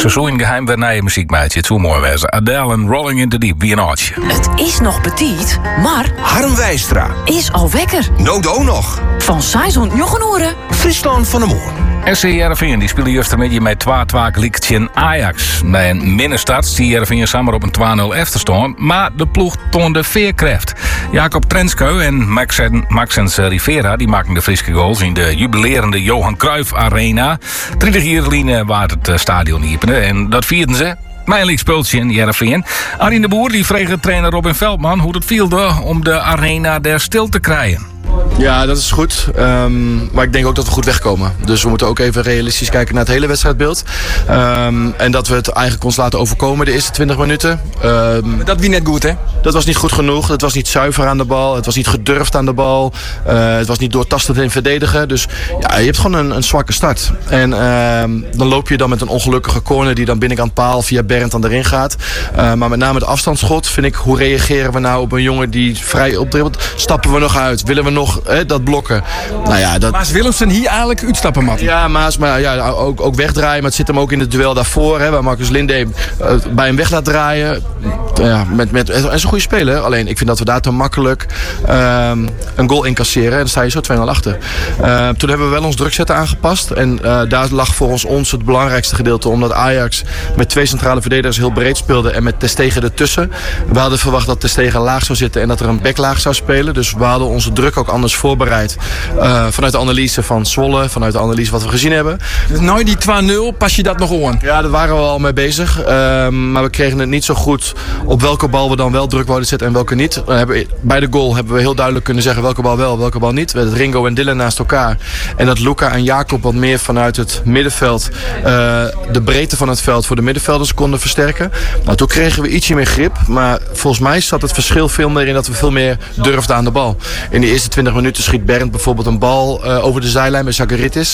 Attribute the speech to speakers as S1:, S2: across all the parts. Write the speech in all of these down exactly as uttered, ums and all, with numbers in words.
S1: Ze zoeken geheim weer naar je muziekmeidje. Het zou mooi wezen. Adele en Rolling in the Deep. Wie een oudje.
S2: Het is nog petit, maar...
S3: Harm Wijstra.
S2: Is al wekker.
S3: Nodo nog.
S2: Van Saison Jochenoeren.
S3: Friesland van de Moor.
S1: S C Heerenveen die speelde juist met je met twee twee gelijk tegen Ajax. Bij een minnenstad die Heerenveen samen op een twee nul F te staan. Maar de ploeg toonde veerkracht. Jacob Trenskeu en Maxen, Maxens Rivera die maken de Friese goals in de jubilerende Johan Cruijff Arena. twintig jaar geleden waard het stadion hypende en dat vierden ze. Mijn liek speeltje in Heerenveen. Arjen de Boer die vreeg de trainer Robin Veldman hoe het vielde om de arena der stil te krijgen.
S4: Ja, dat is goed. Um, maar ik denk ook dat we goed wegkomen. Dus we moeten ook even realistisch kijken naar het hele wedstrijdbeeld. Um, en dat we het eigenlijk ons laten overkomen de eerste twintig minuten. Um,
S5: dat wie net goed, hè?
S4: Dat was niet goed genoeg. Het was niet zuiver aan de bal. Het was niet gedurfd aan de bal. Uh, het was niet doortastend in verdedigen. Dus ja, je hebt gewoon een, een zwakke start. En um, dan loop je dan met een ongelukkige corner die dan binnenkant paal via Bernd dan erin gaat. Uh, maar met name het afstandsschot vind ik, hoe reageren we nou op een jongen die vrij opdribbelt? Stappen we nog uit? Willen we nog hè, dat blokken? Nou ja, dat...
S5: Maas Willemsen hier eigenlijk uitstappen, Matt.
S4: Ja, Maas, maar ja, ook, ook wegdraaien. Maar het zit hem ook in het duel daarvoor. Hè, waar Marcus Linde uh, bij hem weg laat draaien. Ja, met, met, en is een goede speler. Alleen ik vind dat we daar te makkelijk uh, een goal incasseren. En dan sta je zo twee nul achter. Uh, toen hebben we wel ons drukzetten aangepast. En uh, daar lag volgens ons het belangrijkste gedeelte. Omdat Ajax met twee centrale verdedigers heel breed speelde. En met Ter Stegen ertussen. We hadden verwacht dat Ter Stegen laag zou zitten. En dat er een back laag zou spelen. Dus we hadden onze druk ook anders voorbereid. Uh, vanuit de analyse van Zwolle. Vanuit de analyse wat we gezien hebben.
S5: Dus nou die twee nul, pas je dat nog aan?
S4: Ja, daar waren we al mee bezig. Uh, maar we kregen het niet zo goed op welke bal we dan wel druk wouden zetten en welke niet. We hebben, bij de goal hebben we heel duidelijk kunnen zeggen welke bal wel, welke bal niet. We hadden Ringo en Dylan naast elkaar. En dat Luca en Jacob wat meer vanuit het middenveld uh, de breedte van het veld voor de middenvelders konden versterken. Nou, toen kregen we ietsje meer grip. Maar volgens mij zat het verschil veel meer in dat we veel meer durfden aan de bal. In de eerste twintig minuten schiet Bernd bijvoorbeeld een bal uh, over de zijlijn bij Zagaritis.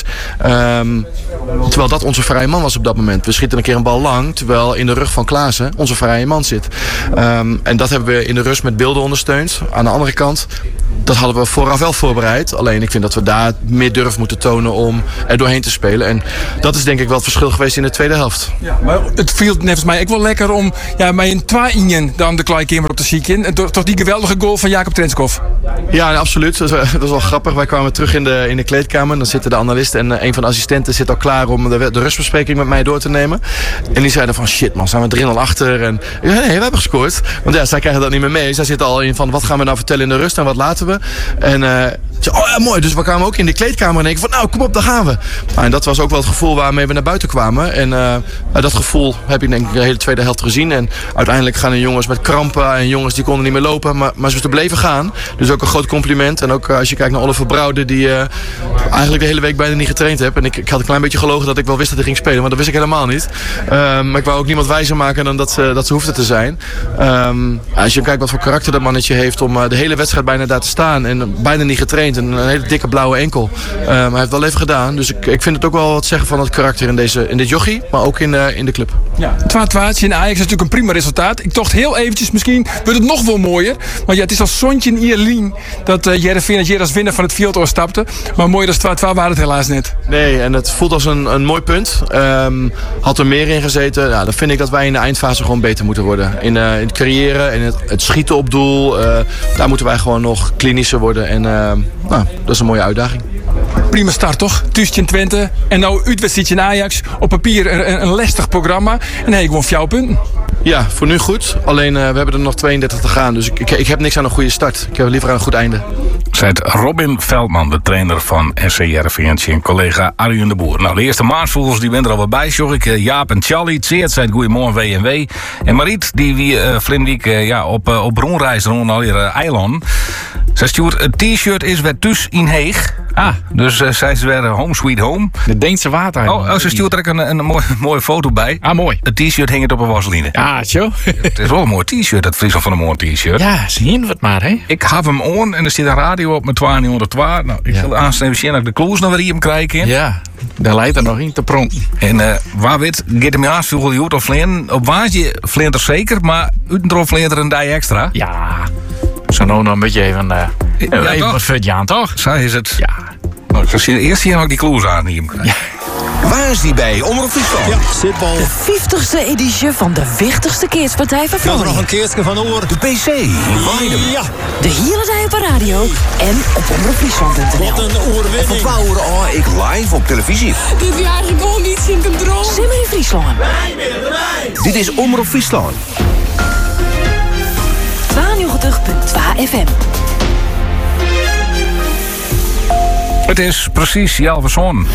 S4: Um, terwijl dat onze vrije man was op dat moment. We schieten een keer een bal lang, terwijl in de rug van Klaassen onze vrije man zit. Um, en dat hebben we in de rust met beelden ondersteund. Aan de andere kant, dat hadden we vooraf wel voorbereid. Alleen ik vind dat we daar meer durf moeten tonen om er doorheen te spelen. En dat is denk ik wel het verschil geweest in de tweede helft.
S5: Ja, maar het viel volgens mij ook wel lekker om ja, met een twee-ingen dan de kleikamer op te zieken. En toch die geweldige goal van Jacob Trenskov.
S4: Ja, absoluut. Dat is, dat is wel grappig. Wij kwamen terug in de, in de kleedkamer. Dan zitten de analist en uh, een van de assistenten zit al klaar om de, de rustbespreking met mij door te nemen. En die zeiden van shit man, zijn we drie nul achter. En ja, nee, we hebben gescoord. Want ja, zij krijgen dat niet meer mee. Zij zitten al in van wat gaan we nou vertellen in de rust en wat laten we. En uh, oh ja, mooi. Dus we kwamen ook in de kleedkamer en denken van nou, kom op, daar gaan we. Nou, en dat was ook wel het gevoel waarmee we naar buiten kwamen. En uh, dat gevoel heb ik denk ik de hele tweede helft gezien. En uiteindelijk gaan de jongens met krampen en jongens die konden niet meer lopen. Maar, maar ze bleven gaan. Dus ook een groot compliment. En ook uh, als je kijkt naar Oliver Brouwde, die uh, eigenlijk de hele week bijna niet getraind heeft. En ik, ik had een klein beetje gelogen dat ik wel wist dat hij ging spelen. Maar dat wist ik helemaal niet. Uh, maar ik wou ook niemand wijzer maken dan dat ze, dat ze hoefde te zijn. Um, als je kijkt wat voor karakter dat mannetje heeft om uh, de hele wedstrijd bijna daar te staan. En bijna niet getraind. En een hele dikke blauwe enkel. Uh, maar hij heeft wel even gedaan. Dus ik, ik vind het ook wel wat zeggen van het karakter in, deze, in dit jochie. Maar ook in, uh, in de club.
S5: Ja, twee twee in Ajax is natuurlijk een prima resultaat. Ik dacht heel eventjes, misschien wordt het nog wel mooier. Want ja, het is als zoontje in Ierlien dat uh, Heerenveen het hier als winnaar van het veld stapte. Maar mooier dan twee twee waren het helaas net.
S4: Nee, en het voelt als een, een mooi punt. Um, had er meer in gezeten. Ja, dan vind ik dat wij in de eindfase gewoon beter moeten worden. In, uh, in het creëren, in het, het schieten op doel. Uh, daar moeten wij gewoon nog klinischer worden. En uh, nou, dat is een mooie uitdaging.
S5: Prima start toch? Tuurtje in Twente. En nou uitwedstrijdje in Ajax. Op papier een, een lastig programma. En nee, gewoon jouw punten.
S4: Ja, voor nu goed. Alleen uh, we hebben er nog tweeëndertig te gaan. Dus ik, ik, ik heb niks aan een goede start. Ik heb liever aan een goed einde.
S1: Zegt Robin Veldman, de trainer van S C Heerenveen en collega Arjen de Boer. Nou, de eerste Maasvoegels die ben er al wel bij, zorg ik. Jaap en Charlie, het zeert zijn goeiemorgen W en W. En Mariet, die wie uh, Vlindiek uh, ja, op, uh, op rondreis rond al hier uh, eiland. Zij stuurt, het t-shirt is weer thuis in Heeg. Ah, dus uh, zij is weer home sweet home.
S6: De Deense water.
S1: Oh, oh ze stuurt er ook een, een, een mooie, mooie foto bij.
S6: Ah, mooi.
S1: Het t-shirt hing het op een wasline.
S6: Ja, zo.
S1: Het is wel een mooi t-shirt, dat Friesland van een mooi t-shirt.
S6: Ja, zien we het maar, hè.
S1: Ik heb hem on en er zit een radio op met tweehonderdtwaalf. Nou, ik ja. zal aanstaan zien dat ik de kloes nog weer hier hem krijgen.
S6: Ja, daar leidt er nog in te pronken.
S1: En uh, waar weet, gaat hem aan veel goed of vleen. Op waasje vleent er zeker, maar uiteindelijk vleent er een dij extra.
S6: Ja, zo nou nog een beetje even, uh, ja, even wat vet Jaan, toch?
S1: Zo is het.
S6: Ja.
S1: Nou, ik zie eerst hier nog die kloes aan hier hem krijgen. Ja.
S3: Waar is die bij Omroep Friesland?
S7: Ja, zit wel.
S2: De vijftigste editie van de wichtigste keerspartij van
S7: Ik had er nog
S2: Vlaanderen.
S7: een keertje van oor.
S3: De P C. Weidem.
S7: Ja,
S2: De hele dag op de radio en op omroepfriesland punt n l.
S7: wat een
S3: En van
S7: oorwinning.
S3: twaalf uur al ik live op televisie.
S8: Dit jaar gewoon niet in controle.
S2: Simmer in Friesland.
S3: Dit is Omroep Friesland.
S2: tweeënnegentig punt twee F M.
S1: Het is precies Jalverson.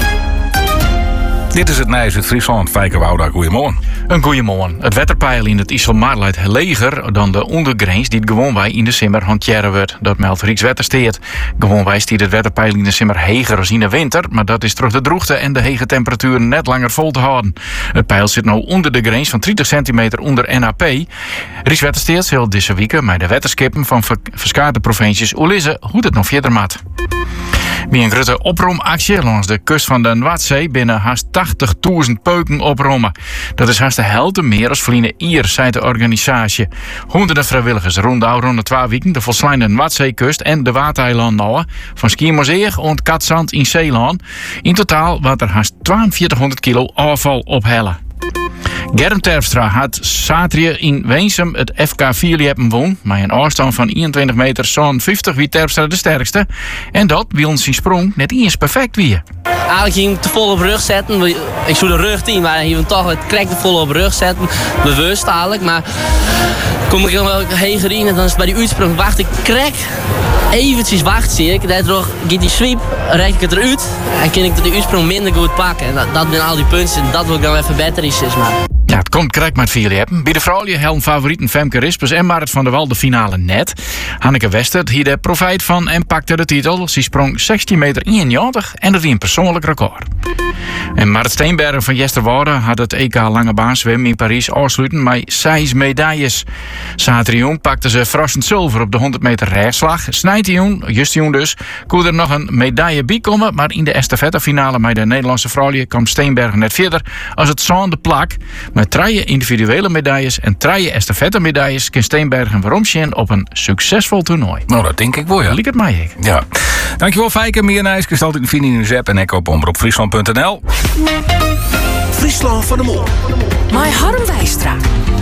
S1: Dit is het Nijs uit Friesland. Fijke Wouda, goeiemorgen.
S6: Een goeiemorgen. Het wetterpeil in het IJsselmaar leidt leger dan de ondergrens die het gewoon wij in de simmer hanteren wordt. Dat meldt Rijkswettersteed. Gewoon wij stiert het wetterpeil in de simmer heger als in de winter, maar dat is terug de droogte en de hege temperaturen net langer vol te houden. Het peil zit nu onder de grens van dertig centimeter onder N A P. Rijkswettersteed zal deze week met de wetterskippen van verschillende provincies Olisse hoe het nog verder maat. Bij een grote opromactie langs de kust van de Noordzee binnen haast tachtigduizend peuken oprommen. Dat is haast de helft meer als verliezen ier, zei de organisatie. Honderden vrijwilligers rondouw rond de twee weken de volslijnde Noordzeekust en de Watereilanden van Schiermonnikoog en Katzand in Zeeland. In totaal wordt er haast tweeënveertighonderd kilo afval ophellen. Germ Terpstra had zaterdag in Weensum het F K vier hebben won. Met een afstand van eenentwintig meter zo'n vijftig wie Terpstra de sterkste. En dat wil zijn sprong net eens perfect weer.
S9: Eigenlijk ging ik te vol op rug zetten. Ik zou de rug in, maar hier toch het krek te vol op rug zetten. Bewust eigenlijk, maar kom ik er heen in en dan is bij die uitsprong wacht ik krek. Eventjes wacht zie ik. Daardoor gaat die sweep, rek ik het eruit en kan ik de uitsprong minder goed pakken. En dat, dat zijn al die punten en dat wil ik dan even beter is. Maar.
S6: Ja, het komt correct met vier hebben. Bij de vrouwen helden favorieten Femke Rispers en Marit van der Wal de finale net. Hanneke Wester hier de profijt van en pakte de titel. Ze sprong zestien meter eenennegentig en dat is een persoonlijk record. En Marit Steenbergen van Jesterwoude had het E K lange baan zwemmen in Parijs afsluiten met zes medailles. Zaterdag pakte ze verrassend zilver op de honderd meter rechtslag. Snijtioen, Justioen dus, kon er nog een medaille bij komen, maar in de estafettefinale met de Nederlandse vrouwen kwam Steenbergen net verder als het zo'n de plak. Met drie individuele medailles en drie estafette-medailles kan Steenbergen waarom zien op een succesvol toernooi.
S1: Nou, dat denk ik wel, ja.
S6: Liek het mij ik.
S1: Ja. Dankjewel, Fijke. Meer Nijs kun je altijd vinden in de app en ik op omroepfriesland punt n l.
S3: Friesland van de Moor.
S2: My Harm Wijstra.